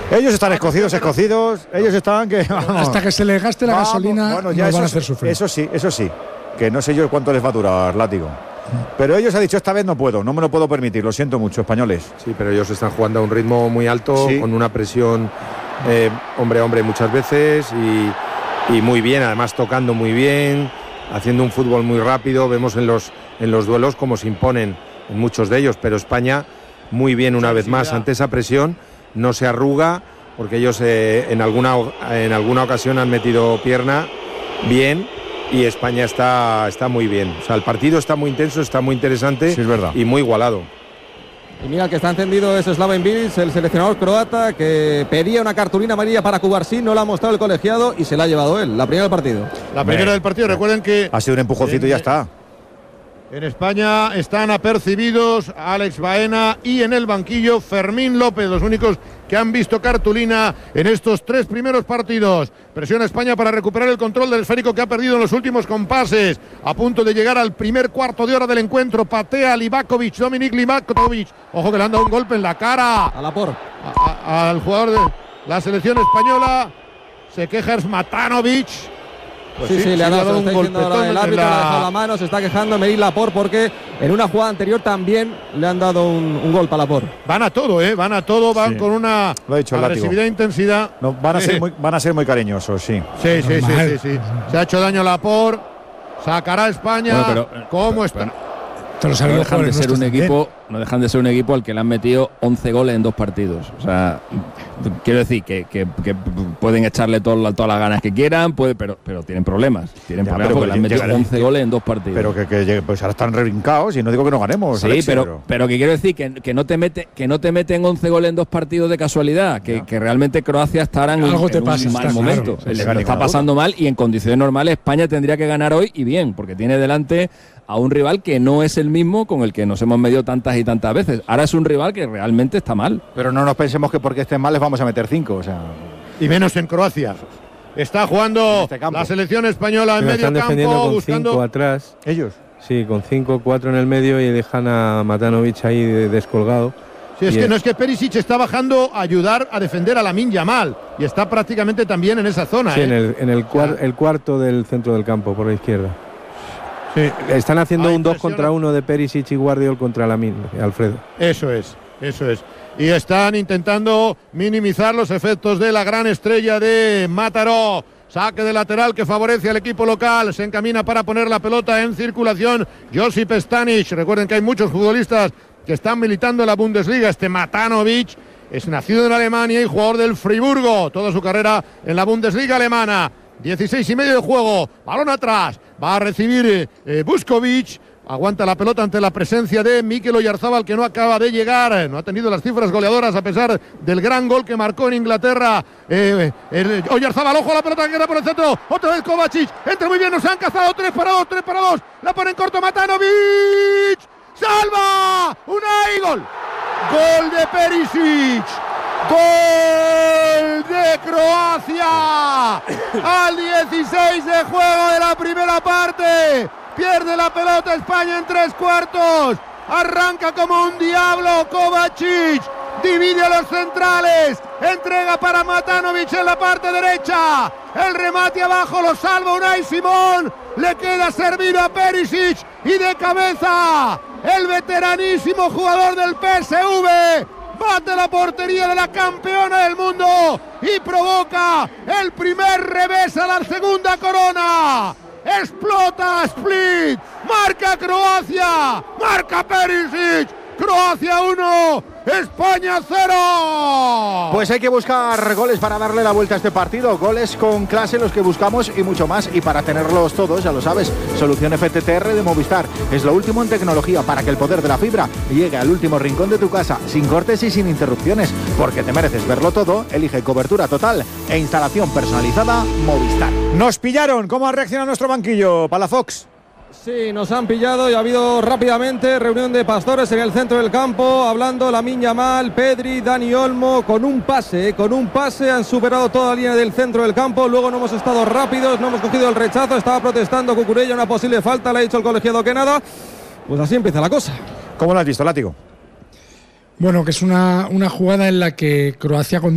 Ellos están escocidos. Ellos están que... Vamos, hasta que se les gaste la gasolina, bueno, ya no van a hacer sufrir. Eso sí. Que no sé yo cuánto les va a durar, Látigo. Pero ellos han dicho, esta vez no me lo puedo permitir, lo siento mucho, españoles. Sí, pero ellos están jugando a un ritmo muy alto, con una presión hombre a hombre muchas veces y muy bien, además tocando muy bien, haciendo un fútbol muy rápido. Vemos en los duelos cómo se imponen en muchos de ellos, pero España muy bien una vez más ante esa presión, no se arruga, porque ellos en alguna ocasión han metido pierna bien. Y España está muy bien. O sea, el partido está muy intenso, está muy interesante, sí, es verdad, y muy igualado. Y mira, el que está encendido es Slaven Bilic, el seleccionador croata, que pedía una cartulina amarilla para Cubarsí, no la ha mostrado el colegiado y se la ha llevado él, la primera del partido. La primera del partido, recuerden que... Ha sido un empujoncito y ya está. En España están apercibidos Alex Baena y en el banquillo Fermín López, los únicos que han visto cartulina en estos 3 primeros partidos. Presiona España para recuperar el control del esférico que ha perdido en los últimos compases. A punto de llegar al primer cuarto de hora del encuentro, patea Livakovic, Dominik Livakovic. Ojo que le han dado un golpe en la cara a Laporte, al jugador de la selección española. Se queja Smatanovic. Pues sí, le ha dado un golpetón. El árbitro le ha dejado la mano, se está quejando Meir Laporte porque en una jugada anterior también le han dado un golpe a Laporte. Van a todo, van con una agresividad e intensidad. No, van a ser muy cariñosos, sí. Sí. Se ha hecho daño Laporte, sacará a España. Bueno, ¿Cómo está? No dejan de ser un equipo al que le han metido 11 goles en 2 partidos. O sea, quiero decir que pueden echarle todas las ganas que quieran, pero tienen problemas. Tienen problemas porque le han metido 11 goles en 2 partidos. Pero que pues ahora están rebrincados y no digo que no ganemos. Sí, Alexia, pero que quiero decir que no te meten 11 goles en 2 partidos de casualidad, que realmente Croacia estará en un mal momento. Le está pasando mal y en condiciones normales España tendría que ganar hoy y bien, porque tiene delante a un rival que no es el mismo con el que nos hemos medido tantas y tantas veces. Ahora es un rival que realmente está mal. Pero no nos pensemos que porque estén mal les vamos a meter 5, o sea... Y menos en Croacia. Está jugando la selección española en medio campo. Están defendiendo con buscando 5 atrás. ¿Ellos? Sí, con 5-4 en el medio y dejan a Matanovic ahí descolgado. Sí, es que Perisic está bajando a ayudar a defender a Lamine Yamal y está prácticamente también en esa zona. Sí, en el cuarto del centro del campo, por la izquierda. Sí. Están haciendo un 2 contra 1 de Perisic y Guardiol contra Lamine, Alfredo. Eso es. Y están intentando minimizar los efectos de la gran estrella de Mataró. Saque de lateral que favorece al equipo local. Se encamina para poner la pelota en circulación Josip Stanic. Recuerden que hay muchos futbolistas que están militando en la Bundesliga. Matanovic es nacido en Alemania y jugador del Friburgo. Toda su carrera en la Bundesliga alemana. 16 y medio de juego, balón atrás, va a recibir Vuskovic, aguanta la pelota ante la presencia de Mikel Oyarzabal, que no acaba de llegar, no ha tenido las cifras goleadoras a pesar del gran gol que marcó en Inglaterra. Oyarzabal, ojo a la pelota que queda por el centro, otra vez Kovacic, entra muy bien, nos han cazado, 3 para 2, la pone en corto Matanovic, salva, gol de Perisic. ¡Gol de Croacia! Al 16 de juego de la primera parte. Pierde la pelota España en 3 cuartos. Arranca como un diablo Kovacic. Divide a los centrales. Entrega para Matanovic en la parte derecha. El remate abajo lo salva Unai Simón. Le queda servido a Perisic. Y de cabeza el veteranísimo jugador del PSV. Bate la portería de la campeona del mundo y provoca el primer revés a la segunda corona. Explota Split, marca Croacia, marca Perisic. Croacia 1, España 0. Pues hay que buscar goles para darle la vuelta a este partido. Goles con clase los que buscamos y mucho más. Y para tenerlos todos, ya lo sabes, Solución FTTR de Movistar. Es lo último en tecnología para que el poder de la fibra llegue al último rincón de tu casa, sin cortes y sin interrupciones. Porque te mereces verlo todo. Elige cobertura total e instalación personalizada Movistar. Nos pillaron. ¿Cómo ha reaccionado nuestro banquillo, Palafox? Sí, nos han pillado y ha habido rápidamente reunión de pastores en el centro del campo, hablando Lamine Yamal, Pedri, Dani Olmo, con un pase han superado toda la línea del centro del campo, luego no hemos estado rápidos, no hemos cogido el rechazo, estaba protestando Cucurella una posible falta, le ha dicho el colegiado que nada, pues así empieza la cosa. ¿Cómo lo has visto, Látigo? Bueno, que es una jugada en la que Croacia